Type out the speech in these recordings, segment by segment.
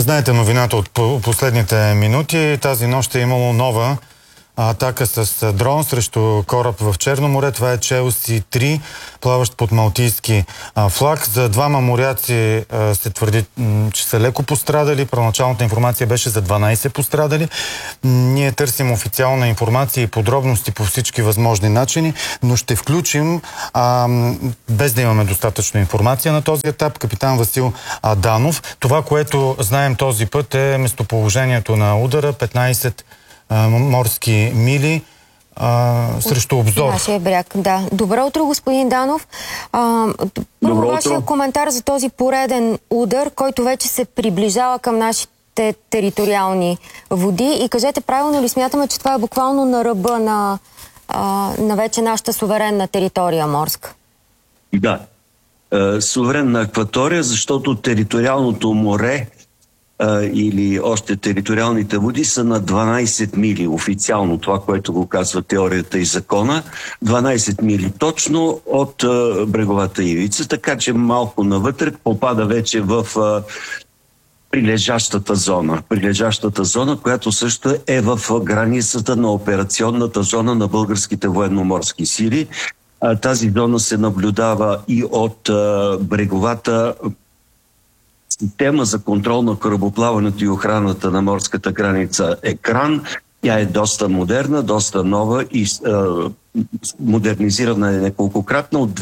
Знаете новината от последните минути. Тази нощ е имало нова атака с дрон срещу кораб в Черно море. Това е Челси-3, плаващ под малтийски флаг. За двама моряци се твърди, че са леко пострадали. Първоначалната информация беше за 12 пострадали. Ние търсим официална информация и подробности по всички възможни начини, но ще включим, без да имаме достатъчно информация на този етап, капитан Васил Данов. Това, което знаем този път, е местоположението на удара, 15 морски мили срещу Обзор. Нашия бряг, да. Добро утро, господин Данов. Първо вашия коментар за този пореден удар, който вече се приближава към нашите териториални води. И кажете, правилно ли смятаме, че това е буквално на ръба на вече нашата суверенна територия морска? Да. Суверенна акватория, защото териториалното море или още териториалните води са на 12 мили официално, това, което го казва теорията и закона. 12 мили точно от бреговата ивица, така че малко навътре попада вече в прилежащата зона. Прилежащата зона, която също е в границата на операционната зона на българските военноморски сили. Тази зона се наблюдава и от бреговата система за контрол на корабоплаването и охраната на морската граница ЕКРАН. Тя е доста модерна, доста нова и модернизирана е неколкократно. От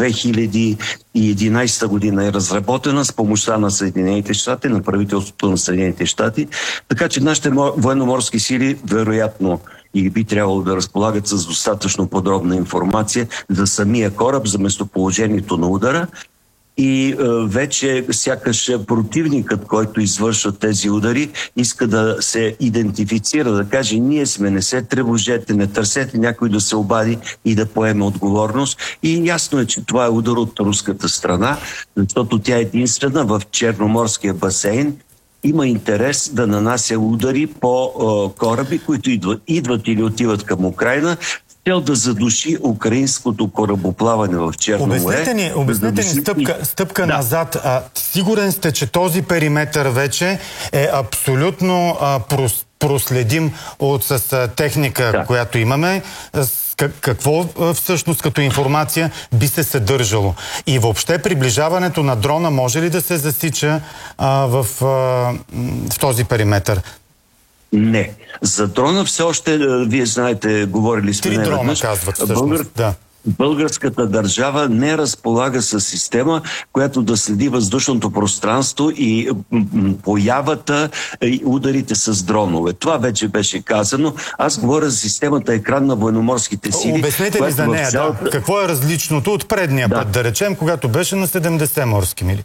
2011 година е разработена с помощта на Съединените щати, на правителството на Съединените щати. Така че нашите военноморски сили вероятно и би трябвало да разполагат с достатъчно подробна информация за самия кораб, за местоположението на удара. И вече сякаш противникът, който извършва тези удари, иска да се идентифицира, да каже: ние сме, не се тревожете, не търсете някой да се обади и да поеме отговорност. И ясно е, че това е удар от руската страна, защото тя е единствена в Черноморския басейн. Има интерес да нанася удари по кораби, които идват или отиват към Украйна, цел да задуши украинското корабоплаване в Черно море. Обяснете ни стъпка назад. Сигурен сте, че този периметър вече е абсолютно проследим с техника, която имаме? Какво всъщност като информация би се съдържало? И въобще приближаването на дрона може ли да се засича в този периметър? Не. За дрона все още, вие знаете, говорили сме неведнъж. 3 дрона казват всъщност, да. Българската държава не разполага с система, която да следи въздушното пространство и появата и ударите с дронове. Това вече беше казано. Аз говоря за системата екран на военноморските сили. Обяснете ми за нея, Какво е различното от предния път, да речем, когато беше на 70 морски мили?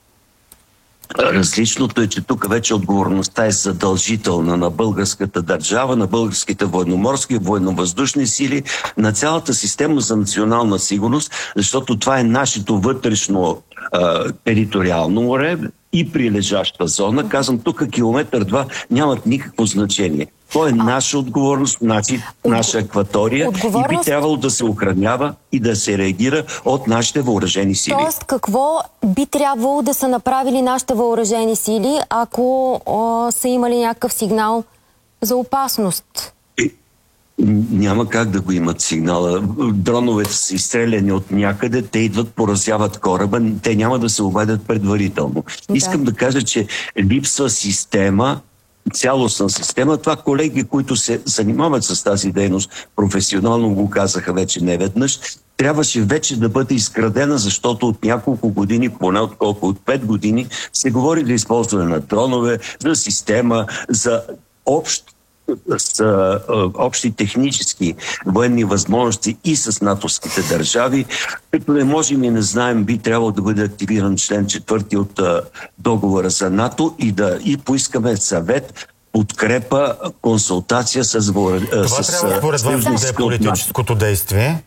Различното е, че тук вече отговорността е задължителна на българската държава, на българските военноморски, военновъздушни сили, на цялата система за национална сигурност, защото това е нашето вътрешно териториално море и прилежаща зона. Казвам, тук километър-два нямат никакво значение. То е наша отговорност, наша акватория и би трябвало да се охранява и да се реагира от нашите въоръжени сили. Тоест, какво би трябвало да са направили нашите въоръжени сили, ако са имали някакъв сигнал за опасност? Няма как да го имат сигнала. Дроновете са изстреляни от някъде, те идват, поразяват кораба, те няма да се обадят предварително. Искам да кажа, че липсва система, цялостна система. Това колеги, които се занимават с тази дейност, професионално го казаха вече неведнъж, трябваше вече да бъде изградена, защото от няколко години, поне отколко от 5 години, се говори за използване на дронове, за система, за общи технически военни възможности и с натовските държави. Като не можем и не знаем, би трябвало да бъде активиран член 4 от договора за НАТО и поискаме съвет, подкрепа, консултация с Това трябва според вас да е политическото действие?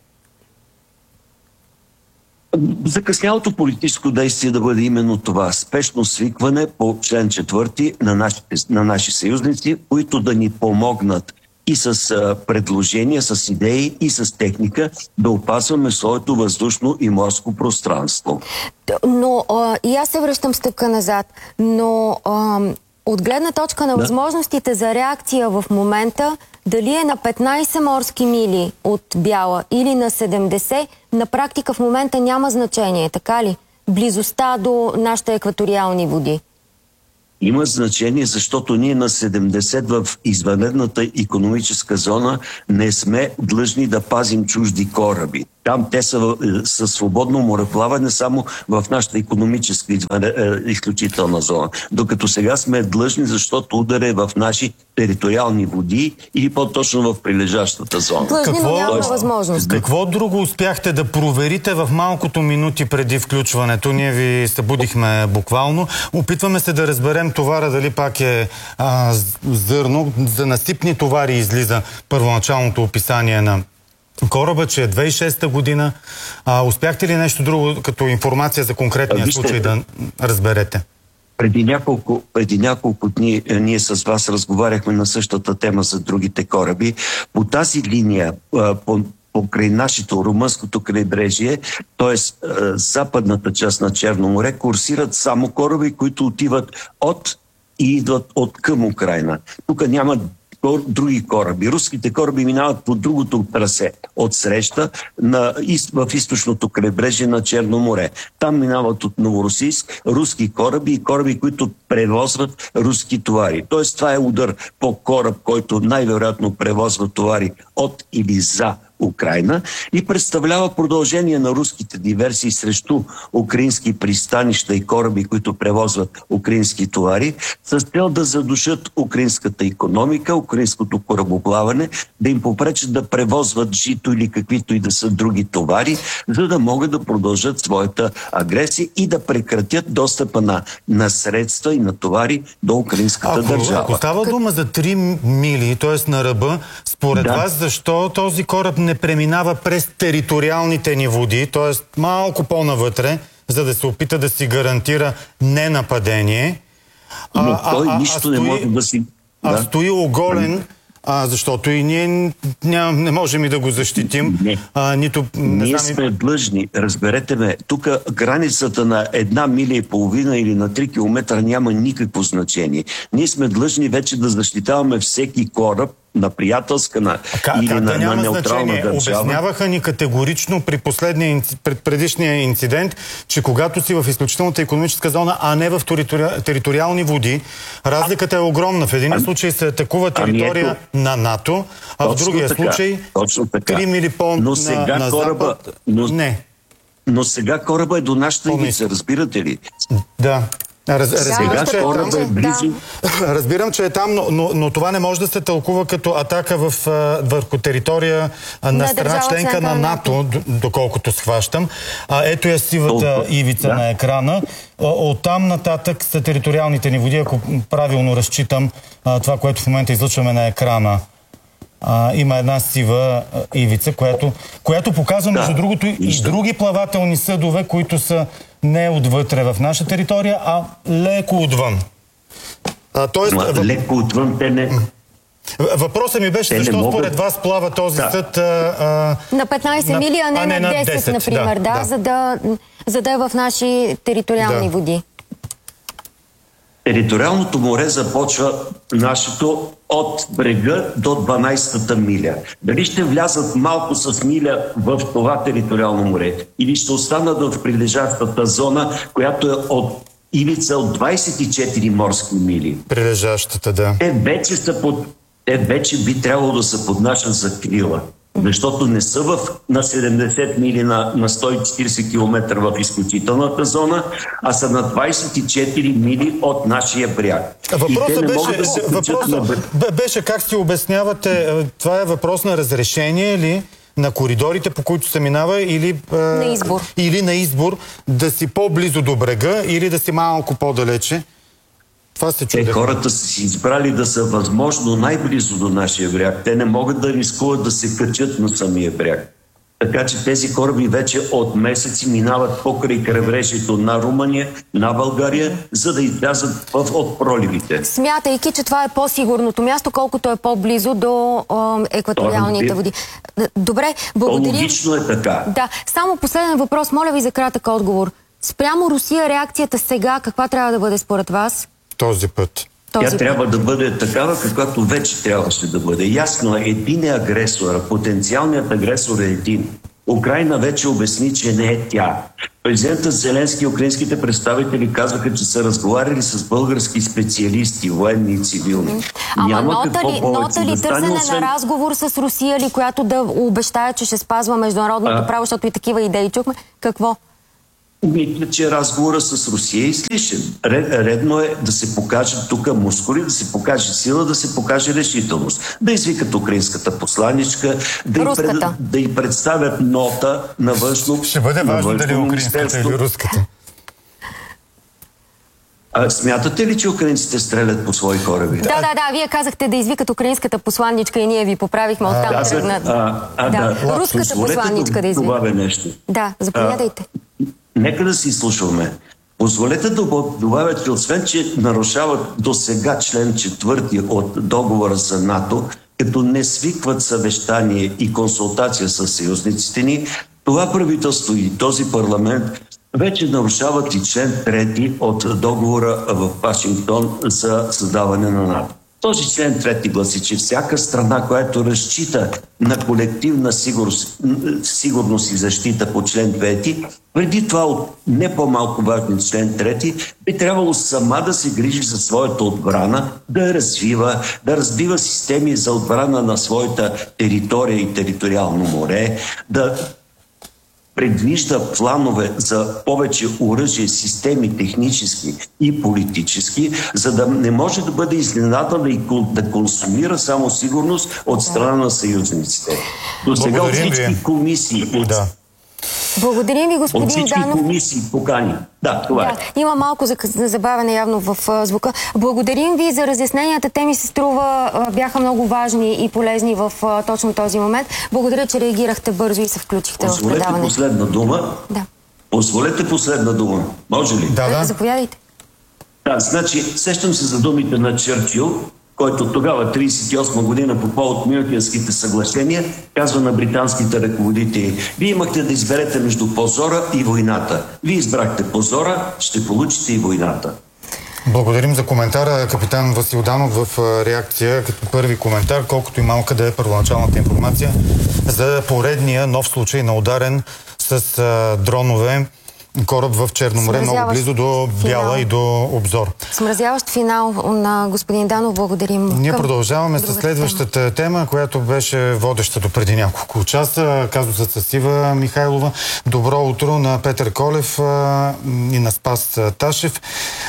Закъснялото политическо действие да бъде именно това. Спешно свикване по член 4 на наши съюзници, които да ни помогнат и с предложения, с идеи и с техника да опазваме своето въздушно и морско пространство. Но и аз се връщам стъпка назад, но От гледна точка на възможностите за реакция в момента, дали е на 15 морски мили от Бяла или на 70, на практика в момента няма значение, така ли? Близостта до нашите екваториални води. Има значение, защото ние на 70 в извънредната икономическа зона не сме длъжни да пазим чужди кораби. Там те са със свободно мореплаване само в нашата икономическа изключителна зона. Докато сега сме длъжни, защото удар е в наши териториални води или по-точно в прилежащата зона. Длъжни, но няма възможност. Какво друго успяхте да проверите в малкото минути преди включването? Ние ви събудихме буквално. Опитваме се да разберем товара дали пак е зърно. За насипни товари излиза първоначалното описание на кораба, че е 2006 година. Успяхте ли нещо друго като информация за конкретния случай да разберете? Преди няколко дни ние с вас разговаряхме на същата тема за другите кораби. По тази линия, покрай нашето румънското крайбрежие, т.е. западната част на Черно море, курсират само кораби, които отиват и идват от към Украйна. Тук няма други кораби. Руските кораби минават по другото трасе от среща в източното крайбрежие на Черно море. Там минават от Новоросийск руски кораби и кораби, които превозват руски товари. Тоест това е удар по кораб, който най-вероятно превозва товари от или за Украйна и представлява продължение на руските диверсии срещу украински пристанища и кораби, които превозват украински товари, с цел да задушат украинската икономика, украинското корабоплаване, да им попречат да превозват жито или каквито и да са други товари, за да могат да продължат своята агресия и да прекратят достъпа на средства и на товари до украинската държава. Ако става дума за 3 мили, т.е. на ръба, според вас защо този кораб не преминава през териториалните ни води, т.е. малко по-навътре, за да се опита да си гарантира ненападение? Но той нищо не може да си... стои оголен, защото и ние не можем и да го защитим. Ние сме длъжни, разберете ме, тук границата на 1,5 миля или на 3 километра няма никакво значение. Ние сме длъжни вече да защитаваме всеки кораб на приятелска или на неутрална държава. Обясняваха ни категорично при предишния инцидент, че когато си в изключителната икономическа зона, а не в териториални води, разликата е огромна. В един случай се атакува територия на НАТО, а в другия случай 3 мили на запад. Но сега кораба е до нашата ивица, разбирате ли? Да. Разбирам, че е там, но това не може да се тълкува като атака върху територия на страна членка на НАТО, доколкото схващам. Ето е сивата ивица на екрана. Оттам нататък са териториалните ни води, ако правилно разчитам това, което в момента излъчваме на екрана. Има една сива ивица, която показва, между другото, и други плавателни съдове, които са не отвътре в наша територия, а леко отвън. Леко отвън те не... Въпросът ми беше, защо според вас плава този съд... на 15 мили, а не на 10, например, за да е в наши териториални води. Териториалното море започва нашето от брега до 12-та миля. Дали ще влязат малко с миля в това териториално море или ще останат в прилежащата зона, която е от ивица от 24 морски мили. Прилежащата, да. Те вече би трябвало да са под наша закрила. Защото не са на 70 мили на 140 км в изключителната зона, а са на 24 мили от нашия бряг. Въпросът беше как си обяснявате, това е въпрос на разрешение ли, на коридорите, по които се минава, или на избор да си по-близо до брега, или да си малко по-далече? Хората са си избрали да са възможно най-близо до нашия бряг. Те не могат да рискуват да се качат на самия бряг. Така че тези кораби вече от месеци минават покрай крайбрежието на Румъния, на България, за да излязат от проливите. Смятайки, че това е по-сигурното място, колкото е по-близо до екваториалните води. Добре, благодаря. Логично е така. Да, само последен въпрос. Моля ви за кратък отговор. Спрямо Русия реакцията сега каква трябва да бъде според вас? Този път. Тя трябва да бъде такава, каквато вече трябваше да бъде. Ясно е, един е агресора, потенциалният агресор е един. Украйна вече обясни, че не е тя. Президентът Зеленски и украинските представители казваха, че са разговаряли с български специалисти, военни и цивилни. Ама нота ли търсене на разговор с Русия ли, която да обещае, че ще спазва международното право, защото и такива идеи чухме? Какво? Мисля, че разговора с Русия е излишен. Редно е да се покажат тук мускули, да се покаже сила, да се покаже решителност. Да извикат украинската посланичка, да й представят нота на външно. Ще бъде важно дали украинската или руската. Смятате ли, че украинците стрелят по свои кораби? Да, вие казахте да извикат украинската посланничка и ние ви поправихме оттам тръгна. Руската посланничка да извикат. Нещо. Да, заповядайте. Нека да си слушаме. Позволете да добавя, че освен, че нарушават до сега член 4 от договора за НАТО, като не свикват съвещание и консултация с съюзниците ни, това правителство и този парламент вече нарушават и член 3 от договора в Вашингтон за създаване на НАТО. Този член 3 гласи, че всяка страна, която разчита на колективна сигурност и защита по член 5, преди това от не по-малко важен член 3, би трябвало сама да се грижи за своята отбрана, да развива системи за отбрана на своята територия и териториално море, да предвижда планове за повече оръжие, системи технически и политически, за да не може да бъде изненадана и да консумира само сигурност от страна на съюзниците. До сега от всички комисии... Благодарим ви, господин Данов. От всички комисии покани. Да, това е. Има малко забавяне явно в звука. Благодарим ви за разясненията. Те ми се струва бяха много важни и полезни в точно този момент. Благодаря, че реагирахте бързо и се включихте в предаване. Позволете последна дума. Да. Позволете последна дума. Може ли? Да. Заповядайте. Да, значи, сещам се за думите на Чърчил, който тогава, 1938 година, по повод Мюнхенските съглашения, казва на британските ръководители: вие имахте да изберете между позора и войната. Вие избрахте позора, ще получите и войната. Благодарим за коментара, капитан Васил Данов, в реакция като първи коментар, колкото и малка да е първоначалната информация за поредния нов случай на ударен с дронове кораб в Черно море, много близо до Бяла и до Обзор. Смразяващ финал на господин Данов. Благодарим. Ние продължаваме с следващата тема, която беше водеща до преди няколко часа. Казусът с Ива Михайлова. Добро утро на Петър Колев и на Спас Ташев.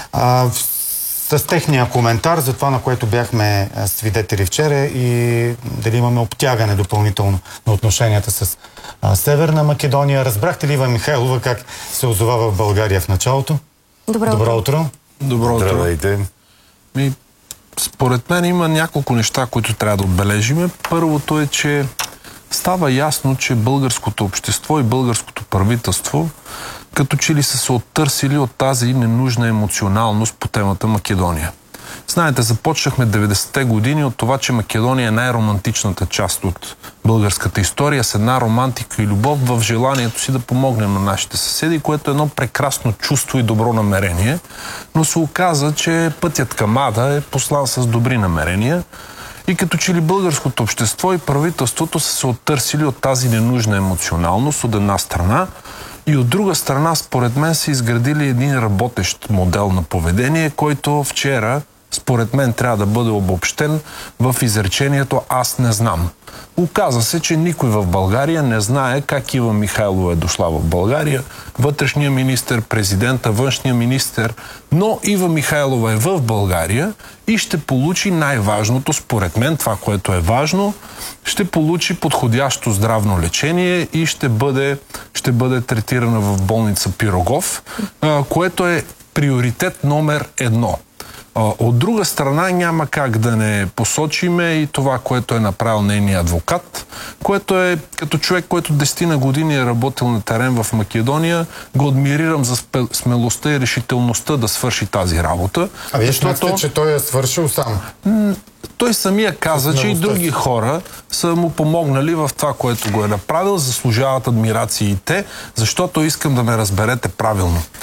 С техния коментар за това, на което бяхме свидетели вчера, и дали имаме обтягане допълнително на отношенията с Северна Македония. Разбрахте ли, Ива Михайлова, как се озова в България в началото? Добро утро. Добро утро. Здравейте. Според мен има няколко неща, които трябва да отбележиме. Първото е, че става ясно, че българското общество и българското правителство като че ли са се оттърсили от тази ненужна емоционалност по темата Македония. Знаете, започнахме 90-те години от това, че Македония е най-романтичната част от българската история, с една романтика и любов в желанието си да помогнем на нашите съседи, което е едно прекрасно чувство и добро намерение, но се оказа, че пътят към ада е послан с добри намерения и като че ли българското общество и правителството са се оттърсили от тази ненужна емоционалност от една страна, и от друга страна, според мен, са изградили един работещ модел на поведение, който вчера, според мен, трябва да бъде обобщен в изречението "аз не знам". Оказа се, че никой в България не знае как Ива Михайлова е дошла в България. Вътрешния министър, президента, външния министър, но Ива Михайлова е в България и ще получи най-важното, според мен, това, което е важно, ще получи подходящо здравно лечение и ще бъде третирана в болница Пирогов, което е приоритет номер 1. От друга страна няма как да не посочиме и това, което е направил нейният адвокат, което е като човек, който 10 години е работил на терен в Македония, го адмирирам за смелостта и решителността да свърши тази работа. А вие смятате, че той е свършил сам? Той самия каза, че и други хора са му помогнали в това, което го е направил, заслужават адмирации и те, защото искам да ме разберете правилно.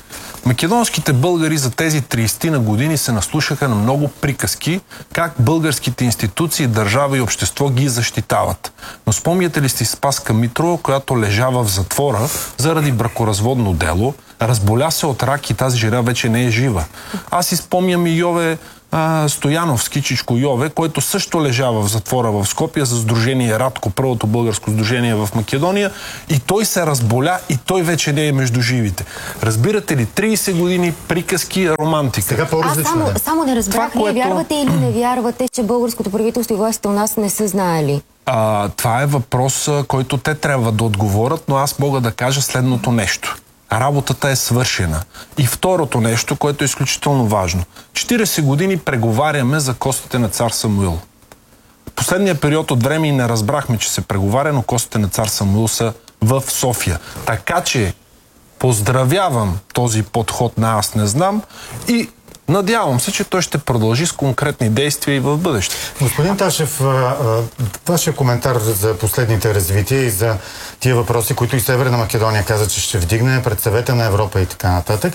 Македонските българи за тези 30 на години се наслушаха на много приказки как българските институции, държава и общество ги защитават. Но спомняте ли си Спаска Митрова, която лежава в затвора заради бракоразводно дело, разболя се от рак и тази жена вече не е жива. Аз си спомням и Йове Стояновски, Чичко Йове, който също лежава в затвора в Скопие за сдружение Радко, първото българско сдружение в Македония, и той се разболя и той вече не е между живите. Разбирате ли, 30 години приказки, романтика. Сега по-различно. Само не разбрах, вие вярвате или не вярвате, че българското правителство и властите у нас не са знаели? Това е въпрос, който те трябва да отговорят, но аз мога да кажа следното нещо. Работата е свършена. И второто нещо, което е изключително важно. 40 години преговаряме за костите на цар Самуил. Последния период от време и не разбрахме, че се преговаря, но костите на цар Самуил са в София. Така че поздравявам този подход на аз не знам и надявам се, че той ще продължи с конкретни действия и в бъдеще. Господин Ташев, вашия коментар за последните развития и за тия въпроси, които и Северна Македония каза, че ще вдигне пред Съвета на Европа и така нататък.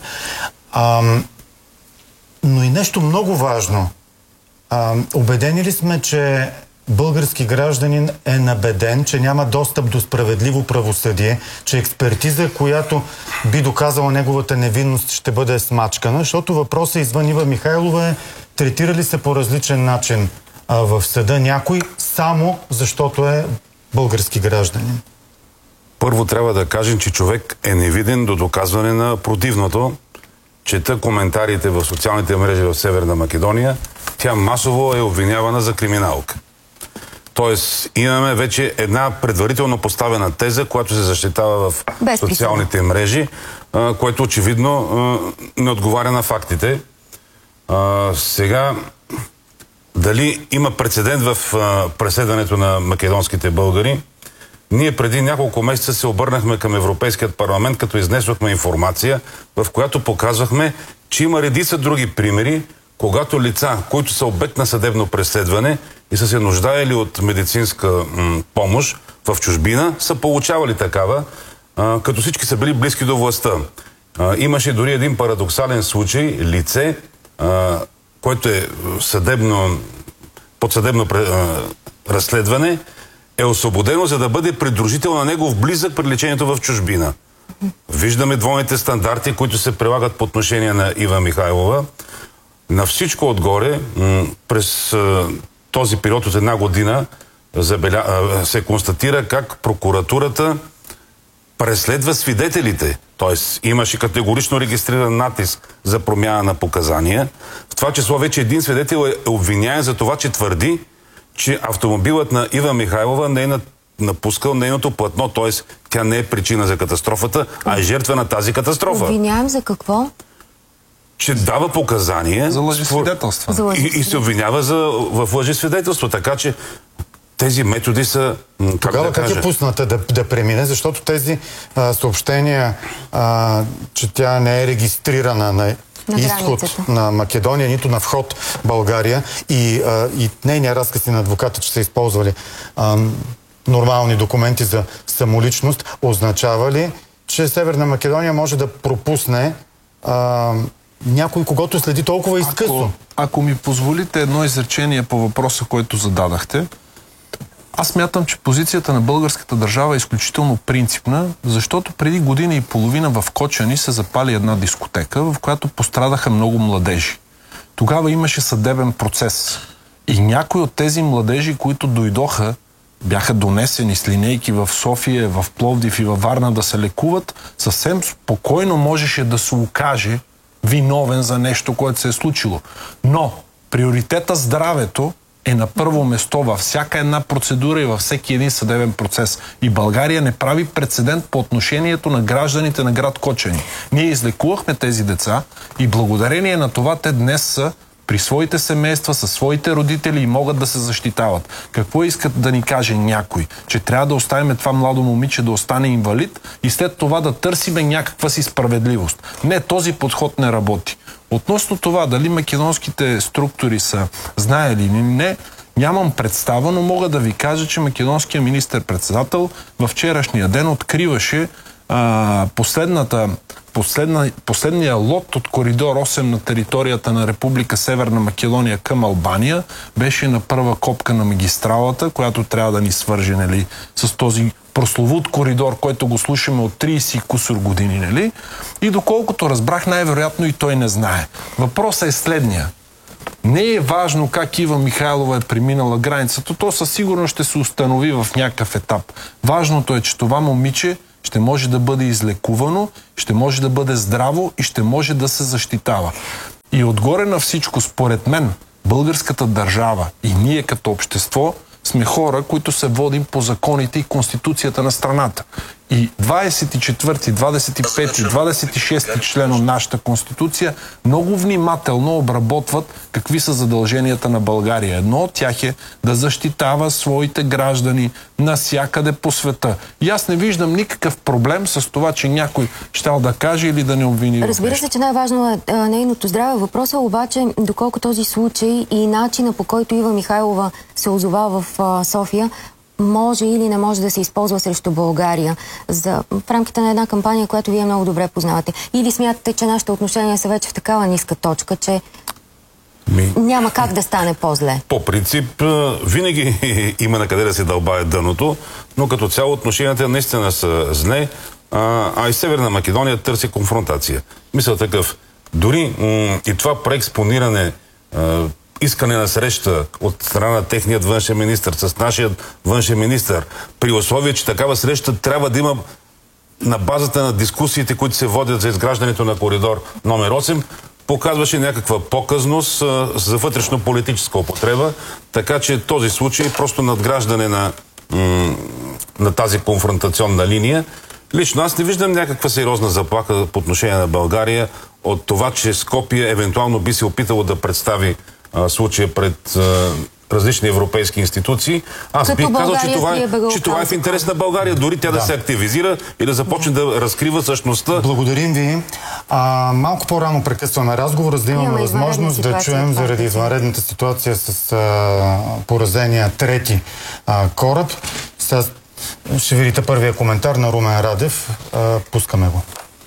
Но и нещо много важно. Убедени ли сме, че български гражданин е набеден, че няма достъп до справедливо правосъдие, че експертиза, която би доказала неговата невинност, ще бъде смачкана, защото въпросът извън Ива Михайлова е: третира ли се по различен начин в съда някой, само защото е български гражданин? Първо трябва да кажем, че човек е невиден до доказване на противното. Чета коментарите в социалните мрежи в Северна Македония. Тя масово е обвинявана за криминалка. Тоест, имаме вече една предварително поставена теза, която се защитава в социалните мрежи, което очевидно не отговаря на фактите. Сега, дали има прецедент в преследването на македонските българи? Ние преди няколко месеца се обърнахме към Европейският парламент, като изнесохме информация, в която показвахме, че има редица други примери, когато лица, които са обект на съдебно преследване и са се нуждаели от медицинска помощ в чужбина, са получавали такава, като всички са били близки до властта. Имаше дори един парадоксален случай, лице, което е под съдебно разследване, е освободено, за да бъде придружител на негов близък при лечението в чужбина. Виждаме двойните стандарти, които се прилагат по отношение на Ива Михайлова. На всичко отгоре, през този период от една година се констатира как прокуратурата преследва свидетелите. Тоест имаше категорично регистриран натиск за промяна на показания. В това число вече един свидетел е обвиняем за това, че твърди, че автомобилът на Ива Михайлова не е напускал нейното платно, т.е. тя не е причина за катастрофата, а е жертва на тази катастрофа. Обвиняем за какво? Че дава показания за лъжесвидетелства. И се обвинява в лъжесвидетелство. Така че тези методи са... Тогава как е пусната да премине? Защото тези съобщения, че тя не е регистрирана на изход на Македония, нито на вход в България, и нейния разказ на адвоката, че са използвали нормални документи за самоличност, означава ли, че Северна Македония може да пропусне някой, когото следи толкова изкъсно? Ако ми позволите едно изречение по въпроса, който зададахте, аз мятам, че позицията на българската държава е изключително принципна, защото преди година и половина в Кочани се запали една дискотека, в която пострадаха много младежи. Тогава имаше съдебен процес. И някои от тези младежи, които дойдоха, бяха донесени с линейки в София, в Пловдив и във Варна да се лекуват, съвсем спокойно можеше да се окаже виновен за нещо, което се е случило. Но приоритета здравето е на първо место във всяка една процедура и във всеки един съдебен процес. И България не прави прецедент по отношението на гражданите на град Кочани. Ние излекувахме тези деца и благодарение на това те днес са при своите семейства, със своите родители и могат да се защитават. Какво искат да ни каже някой? Че трябва да оставим това младо момиче да остане инвалид и след това да търсиме някаква си справедливост. Не, този подход не работи. Относно това, дали македонските структури са знаели или не, нямам представа, но мога да ви кажа, че македонският министър-председател във вчерашния ден откриваше последния лот от коридор 8 на територията на Република Северна Македония към Албания беше на първа копка на магистралата, която трябва да ни свърже, нали, с този прословут коридор, който го слушаме от 30 кусор години, нали? И доколкото разбрах, най-вероятно и той не знае. Въпросът е следния. Не е важно как Ива Михайлова е преминала границата, то със сигурност ще се установи в някакъв етап. Важното е, че това момиче ще може да бъде излекувано, ще може да бъде здраво и ще може да се защитава. И отгоре на всичко, според мен, българската държава и ние като общество сме хора, които се водим по законите и конституцията на страната. И 24, 25, 26 член от нашата конституция много внимателно обработват какви са задълженията на България. Едно от тях е да защитава своите граждани навсякъде по света. И аз не виждам никакъв проблем с това, че някой щял да каже или да не обвини. Разбира се, че най-важно е нейното здраве. Въпросът е обаче доколко този случай и начина, по който Ива Михайлова се озова в София, може или не може да се използва срещу България в рамките на една кампания, която вие много добре познавате. Или смятате, че нашите отношения са вече в такава ниска точка, че няма как да стане по-зле? По принцип, винаги има на къде да се дълбае дъното, но като цяло отношенията наистина са зле, а и Северна Македония търси конфронтация. Мисля такъв. Дори и това преекспониране, искане на среща от страна на техният външен министър с нашия външен министър, при условие, че такава среща трябва да има на базата на дискусиите, които се водят за изграждането на коридор номер 8, показваше някаква показност за вътрешно-политическа употреба, така че този случай е просто надграждане на тази конфронтационна линия. Лично аз не виждам някаква сериозна заплаха по отношение на България от това, че Скопие евентуално би се опитало да представи случая пред различни европейски институции. Аз бих казал, че това е в интерес на България. Дори тя да се активизира и да започне да разкрива същността. Благодарим ви. Малко по-рано прекъсваме разговора, за да имаме възможност да чуем заради извънредната ситуация с поразения трети кораб. Сега ще видите първия коментар на Румен Радев. Пускаме го.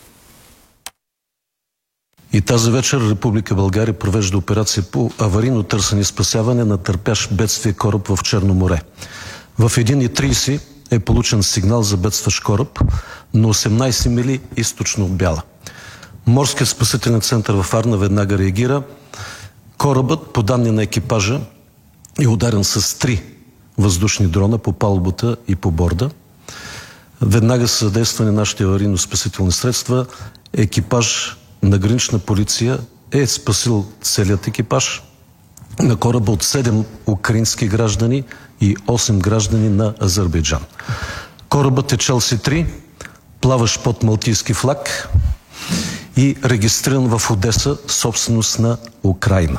И тази вечер Република България провежда операция по аварийно търсене и спасяване на търпящ бедствие кораб в Черно море. В 1:30 е получен сигнал за бедстващ кораб на 18 мили източно от Бяла. Морският спасителен център в Варна веднага реагира. Корабът, по данни на екипажа, е ударен с 3 въздушни дрона по палубата и по борда. Веднага са задействани нашите аварийно-спасителни средства. Екипаж на гранична полиция е спасил целият екипаж на кораба от 7 украински граждани и 8 граждани на Азербайджан. Корабът е Челси-3, плаващ под малтийски флаг и регистриран в Одеса, собственост на Украйна.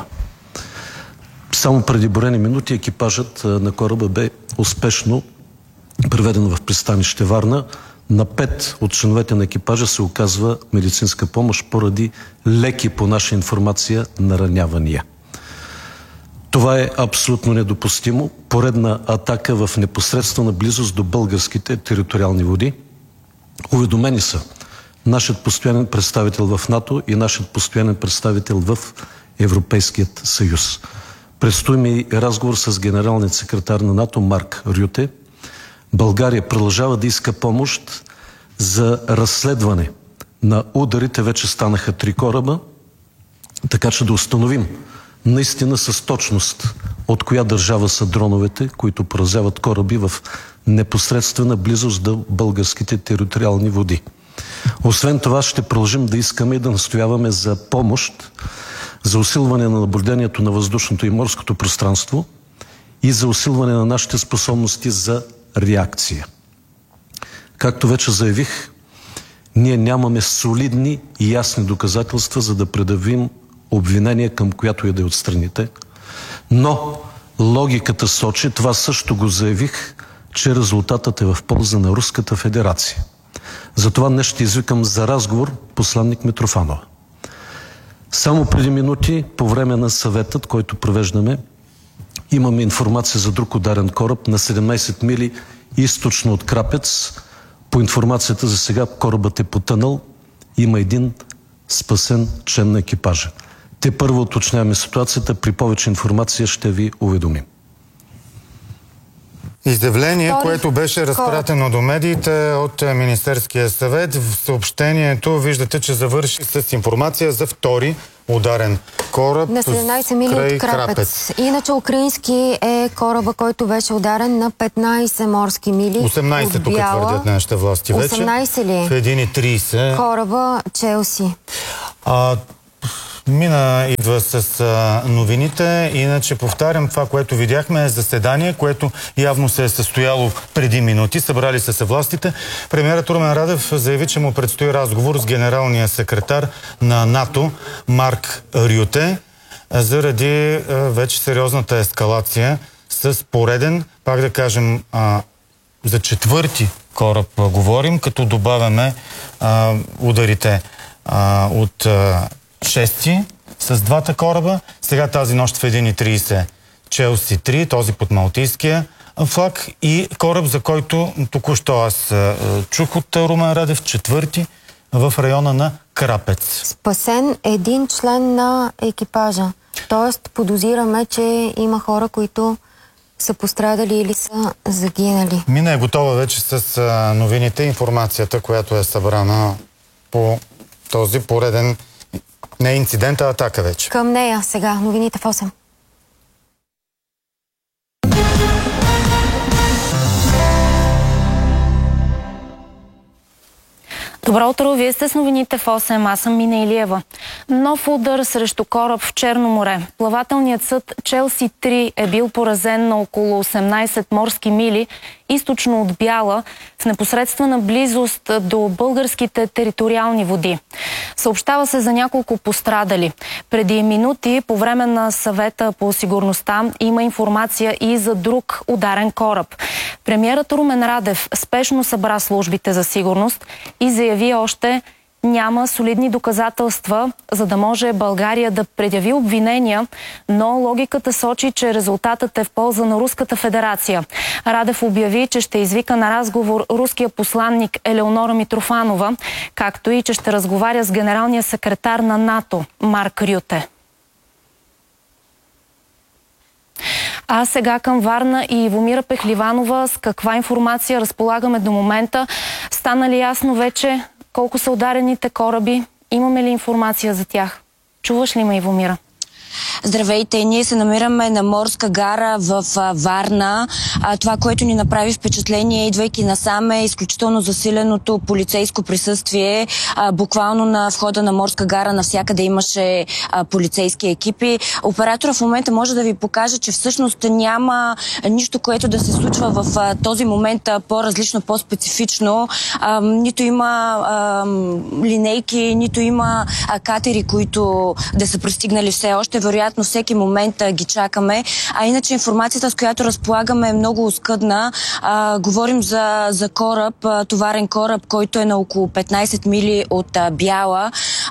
Само преди броени минути екипажът на кораба бе успешно преведен в пристанище Варна. На 5 от членовете на екипажа се оказва медицинска помощ поради леки, по наша информация, наранявания. Това е абсолютно недопустимо. Поредна атака в непосредствена близост до българските териториални води. Уведомени са нашият постоянен представител в НАТО и нашият постоянен представител в Европейският съюз. Предстои ми разговор с генералният секретар на НАТО Марк Рюте. България продължава да иска помощ за разследване на ударите. Вече станаха 3 кораба, така че да установим наистина с точност от коя държава са дроновете, които поразяват кораби в непосредствена близост до българските териториални води. Освен това ще продължим да искаме и да настояваме за помощ за усилване на наблюдението на въздушното и морското пространство и за усилване на нашите способности за реакция. Както вече заявих, ние нямаме солидни и ясни доказателства, за да предявим обвинение към която и да е от страните, но логиката сочи, това също го заявих, че резултатът е в полза на Руската федерация. Затова днес ще извикам за разговор посланник Митрофанова. Само преди минути, по време на съветът, който провеждаме, имаме информация за друг ударен кораб на 17 мили източно от Крапец По информацията за сега корабът е потънал. Има един спасен член на екипажа. Те първо уточняваме ситуацията. При повече информация ще ви уведомим. Изявление, което беше разпратено до медиите от Министерския съвет. В съобщението виждате, че завърши с информация за втори ударен кораб на 17 мили от Крапец. Иначе украински е кораба, който беше ударен на 15 морски мили 18 тук твърдят нашите власти вече. 18 ли? В 1:30. Кораба Челси. Мина идва с новините. Иначе повтарям, това, което видяхме е заседание, което явно се е състояло преди минути. Събрали са се властите. Премиерът Румен Радев заяви, че му предстои разговор с генералния секретар на НАТО Марк Рюте заради вече сериозната ескалация с пореден, пак да кажем, за четвърти кораб говорим, като добавяме ударите от шести с двата кораба. Сега тази нощ в 1:30 Челси 3, този под малтийския флаг, и кораб, за който току-що аз чух от Румен Радев, четвърти в района на Крапец. Спасен един член на екипажа. Тоест подозираме, че има хора, които са пострадали или са загинали. Мина е готова вече с новините, информацията, която е събрана по този пореден не инцидент, а атака вече. Към нея сега. Новините в 8. Добро утро, вие сте с новините в 8, аз съм Мина Илиева. Нов удар срещу кораб в Черно море. Плавателният съд Челси 3 е бил поразен на около 18 морски мили източно от Бяла, в непосредствена близост до българските териториални води. Съобщава се за няколко пострадали. Преди минути, по време на съвета по сигурността, има информация и за друг ударен кораб. Премиерът Румен Радев спешно събра службите за сигурност и заяви още: няма солидни доказателства, за да може България да предяви обвинения, но логиката сочи, че резултатът е в полза на Руската федерация. Радев обяви, че ще извика на разговор руския посланник Елеонора Митрофанова, както и че ще разговаря с генералния секретар на НАТО Марк Рюте. А сега към Варна и Ивомира Пехливанова. С каква информация разполагаме до момента? Стана ли ясно вече колко са ударените кораби? Имаме ли информация за тях? Чуваш ли ме, Ивомира? Здравейте, ние се намираме на морска гара в Варна. Това, което ни направи впечатление, идвайки насам, е изключително засиленото полицейско присъствие. Буквално на входа на морска гара навсякъде имаше полицейски екипи. Оператора в момента може да ви покаже, че всъщност няма нищо, което да се случва в този момент по-различно, по-специфично. Нито има линейки, нито има катери, които да са пристигнали все още. Вероятно всеки момент ги чакаме. А иначе информацията, с която разполагаме, е много оскъдна. Говорим за кораб, товарен кораб, който е на около 15 мили от Бяла.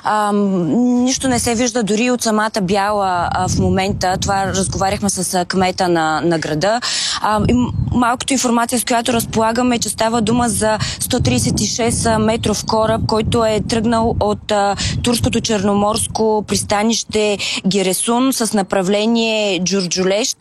Нищо не се вижда дори от самата Бяла в момента. Това разговаряхме с кмета на града. Малкото информация, с която разполагаме, е, че става дума за 136 метров кораб, който е тръгнал от турското черноморско пристанище Гересун с направление Джурджулещ.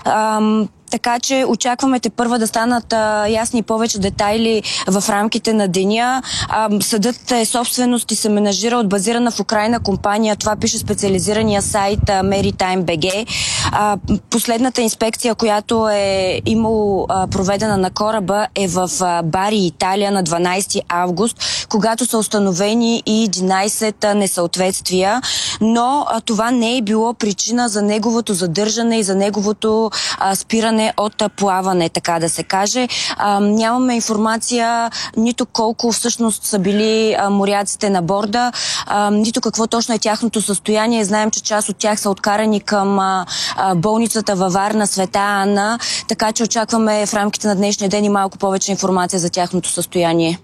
Така че очакваме тепърва да станат ясни повече детайли в рамките на деня. Съдът е собственост и се менажира от базирана в Украйна компания. Това пише специализирания сайт Maritime.bg. Последната инспекция, която е имало проведена на кораба, е в Бари, Италия, на 12 август, когато са установени и 11 несъответствия. Но това не е било причина за неговото задържане и за неговото спиране от плаване, така да се каже. Нямаме информация нито колко всъщност са били моряците на борда, нито какво точно е тяхното състояние. Знаем, че част от тях са откарани към болницата във Варна Света Анна, така че очакваме в рамките на днешния ден и малко повече информация за тяхното състояние.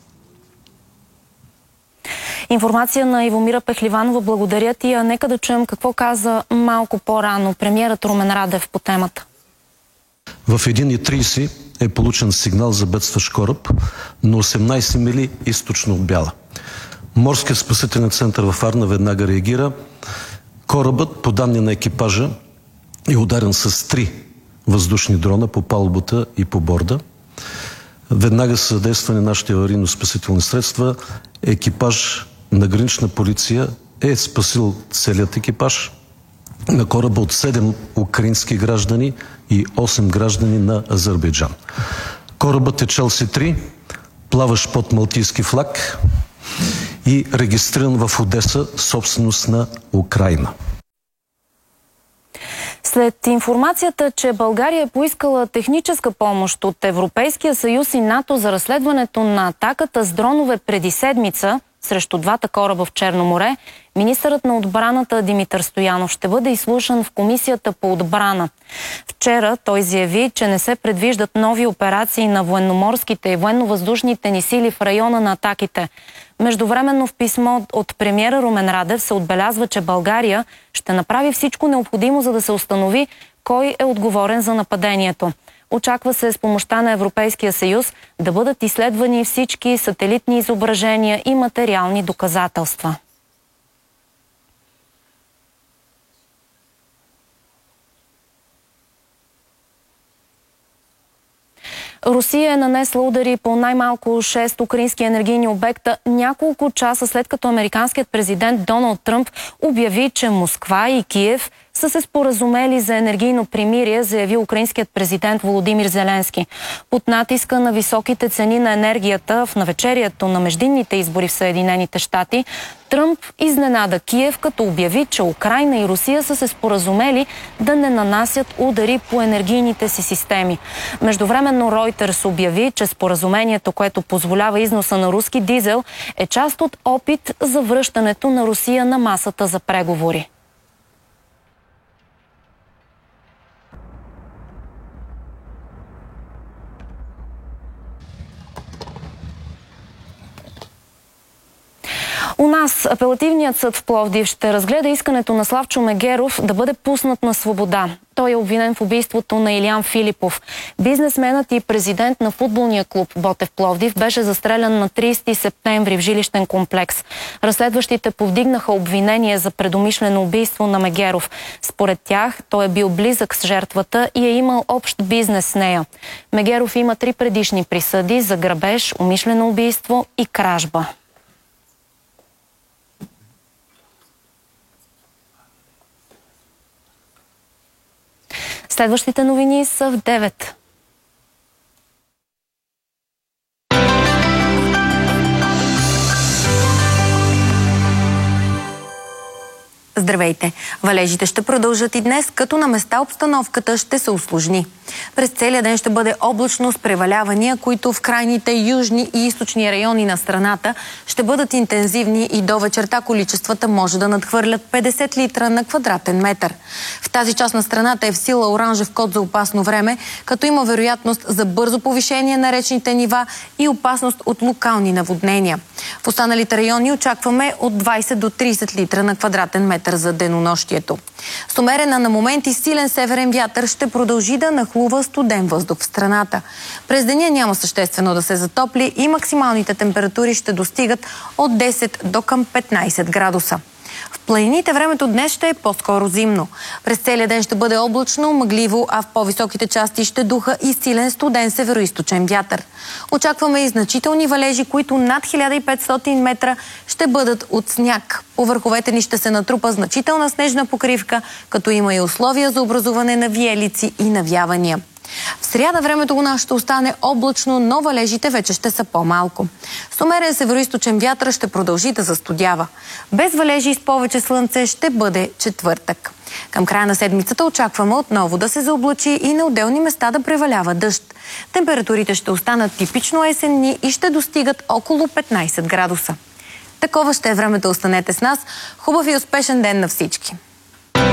Информация на Ивомира Пехливанова. Благодаря ти. Нека да чуем какво каза малко по-рано премиерът Румен Радев по темата. В 1:30 е получен сигнал за бедстващ кораб на 18 мили източно от Бяла. Морският спасителен център във Варна веднага реагира. Корабът, по данни на екипажа, е ударен с 3 въздушни дрона по палубата и по борда. Веднага са задействани нашите аварийно-спасителни средства. Екипаж на гранична полиция е спасил целият екипаж на кораба от 7 украински граждани и 8 граждани на Азербайджан. Корабът е Челси-3, плаващ под малтийски флаг и регистриран в Одеса, собственост на Украйна. След информацията, че България е поискала техническа помощ от Европейския съюз и НАТО за разследването на атаката с дронове преди седмица срещу 2 кораба в Черно море, министърът на отбраната Димитър Стоянов ще бъде изслушан в Комисията по отбрана. Вчера той заяви, че не се предвиждат нови операции на военноморските и военновъздушните ни сили в района на атаките. Междувременно в писмо от премиера Румен Радев се отбелязва, че България ще направи всичко необходимо, за да се установи кой е отговорен за нападението. Очаква се с помощта на Европейския съюз да бъдат изследвани всички сателитни изображения и материални доказателства. Русия е нанесла удари по най-малко 6 украински енергийни обекта няколко часа след като американският президент Доналд Тръмп обяви, че Москва и Киев са се споразумели за енергийно примирие, заяви украинският президент Володимир Зеленски. Под натиска на високите цени на енергията в навечерието на междинните избори в Съединените щати, Тръмп изненада Киев, като обяви, че Украйна и Русия са се споразумели да не нанасят удари по енергийните си системи. Междувременно Reuters обяви, че споразумението, което позволява износа на руски дизел, е част от опит за връщането на Русия на масата за преговори. У нас апелативният съд в Пловдив ще разгледа искането на Славчо Мегеров да бъде пуснат на свобода. Той е обвинен в убийството на Илиян Филипов. Бизнесменът и президент на футболния клуб Ботев Пловдив беше застрелян на 30 септември в жилищен комплекс. Разследващите повдигнаха обвинение за предумишлено убийство на Мегеров. Според тях той е бил близък с жертвата и е имал общ бизнес с нея. Мегеров има 3 предишни присъди за грабеж, умишлено убийство и кражба. Следващите новини са в 9. Здравейте! Валежите ще продължат и днес, като на места обстановката ще се усложни. През целия ден ще бъде облачно с превалявания, които в крайните южни и източни райони на страната ще бъдат интензивни и до вечерта количествата може да надхвърлят 50 литра на квадратен метър. В тази част на страната е в сила оранжев код за опасно време, като има вероятност за бързо повишение на речните нива и опасност от локални наводнения. В останалите райони очакваме от 20 до 30 литра на квадратен метър за денонощието. С умерена на моменти силен северен вятър ще продължи да нахлува студен въздух в страната. През деня няма съществено да се затопли и максималните температури ще достигат от 10 до към 15 градуса. В планините времето днес ще е по-скоро зимно. През целия ден ще бъде облачно, мъгливо, а в по-високите части ще духа и силен студен североизточен вятър. Очакваме и значителни валежи, които над 1500 метра ще бъдат от сняг. По върховете ни ще се натрупа значителна снежна покривка, като има и условия за образуване на виелици и навявания. В сряда времето у нас ще остане облачно, но валежите вече ще са по-малко. С умерен североизточен вятър ще продължи да застудява. Без валежи и с повече слънце ще бъде четвъртък. Към края на седмицата очакваме отново да се заоблачи и на отделни места да превалява дъжд. Температурите ще останат типично есенни и ще достигат около 15 градуса. Такова ще е времето, останете с нас. Хубав и успешен ден на всички!